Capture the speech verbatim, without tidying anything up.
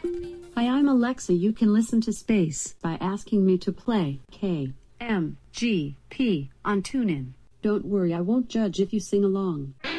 Hi, I'm Alexa. You can listen to Space by asking me to play K M G P on TuneIn. Don't worry, I won't judge if you sing along.